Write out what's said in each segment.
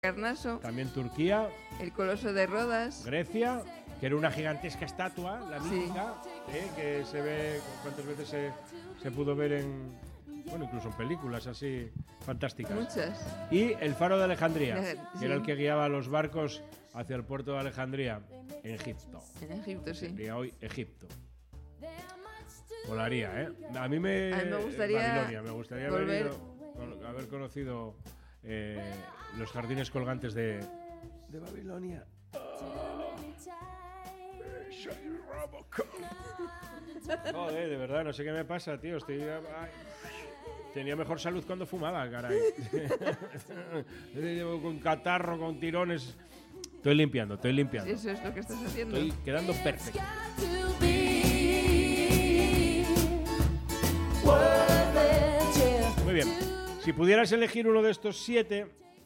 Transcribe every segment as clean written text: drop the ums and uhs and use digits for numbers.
Carnaso. También Turquía. El Coloso de Rodas. Grecia, que era una gigantesca estatua, la mítica, que se ve, cuántas veces se pudo ver en, bueno, incluso en películas así fantásticas. Muchas. Y el Faro de Alejandría, Sí. que era el que guiaba los barcos hacia el puerto de Alejandría, en Egipto. En Egipto, sí. Sería hoy Egipto. Molaría, ¿eh? A mí me gustaría Babilonia, me gustaría haber conocido los jardines colgantes de Babilonia. Joder, de verdad, no sé qué me pasa, tío. Tenía mejor salud cuando fumaba, caray. Con catarro, con tirones. Estoy limpiando. Eso es lo que estás haciendo. Estoy quedando perfecto. Muy bien. Si pudieras elegir uno de estos 7,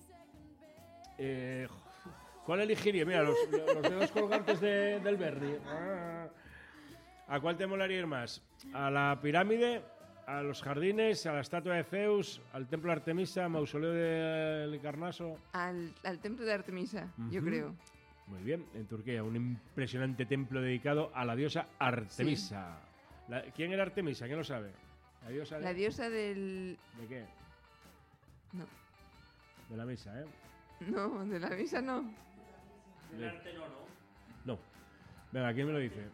¿cuál elegiría? Mira, los dedos colgantes del Verdi. ¿A cuál te molaría ir más? ¿A la pirámide? ¿A los jardines? ¿A la estatua de Zeus? ¿Al templo de Artemisa? ¿Mausoleo de Carnaso? Al templo de Artemisa, yo creo. Muy bien, en Turquía, un impresionante templo dedicado a la diosa Artemisa. Sí. ¿Quién era Artemisa? ¿Quién lo sabe? La diosa del... ¿De qué? No. De la misa, ¿eh? No, de la misa no. Del arte no. No. Venga, ¿quién me lo dice?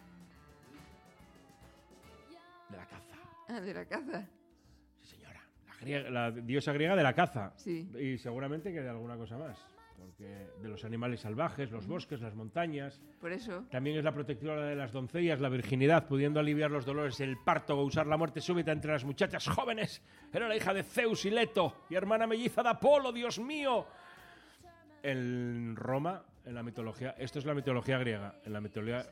De la caza. Ah, de la caza. Sí, señora. La diosa griega de la caza. Sí. Y seguramente que de alguna cosa más. Porque de los animales salvajes, los bosques, las montañas. Por eso. También es la protectora de las doncellas, la virginidad, pudiendo aliviar los dolores, el parto o usar la muerte súbita entre las muchachas jóvenes. Era la hija de Zeus y Leto y hermana melliza de Apolo, Dios mío. En Roma, en la mitología, esto es la mitología griega, en la mitología,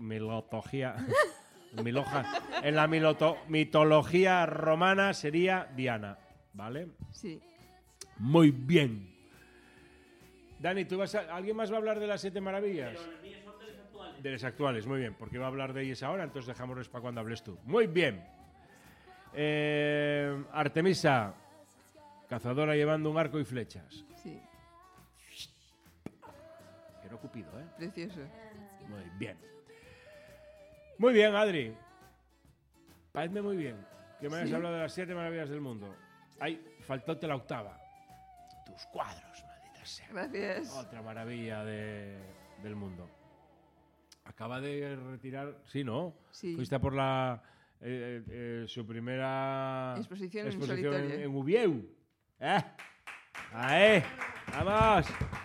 en la mitología romana sería Diana, ¿vale? Sí. Muy bien. Dani, ¿alguien más va a hablar de las 7 maravillas? Pero las mías son de las actuales. De las actuales, muy bien, porque va a hablar de ellas ahora, entonces dejámosles para cuando hables tú. Muy bien. Artemisa, cazadora llevando un arco y flechas. Sí. Quiero Cupido, ¿eh? Precioso. Muy bien. Muy bien, Adri. Paradme muy bien que me hayas hablado de las 7 maravillas del mundo. Ay, faltóte la octava. Tus cuadros, maldita sea. Gracias. Otra maravilla del mundo. Acaba de retirar... Sí, ¿no? Sí. Fuiste a por su primera... Exposición en solitario. En Ubieu. ¡Ahí! ¡Vamos!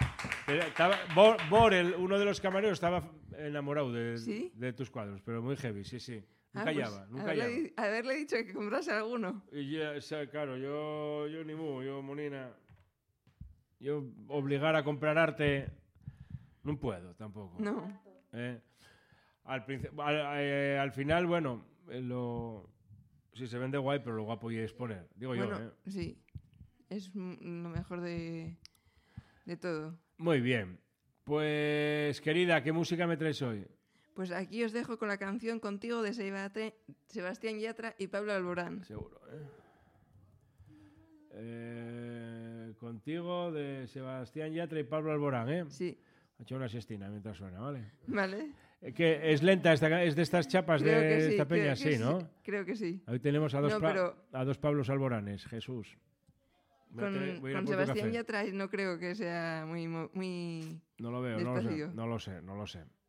Uno de los camareros, estaba enamorado de tus cuadros, pero muy heavy, sí. Nunca hallaba. Haberle dicho que comprase alguno. Y claro, yo ni mu, yo monina. Yo obligar a comprar arte no puedo tampoco. No. Al final, bueno, si se vende guay, pero lo guapo y exponer. Digo bueno, yo, sí. Es lo mejor de todo. Muy bien. Pues, querida, ¿qué música me traes hoy? Pues aquí os dejo con la canción Contigo de Sebastián Yatra y Pablo Alborán. Seguro, Contigo de Sebastián Yatra y Pablo Alborán, ¿eh? Sí. Ha hecho una siestina mientras suena, ¿vale? Vale. Que es lenta, es de estas chapas de esta peña, sí, ¿no? Creo que sí. Hoy tenemos a dos Pablos Alboranes, Jesús. Con Sebastián Yatra no creo que sea muy no lo veo, despacio. no lo sé.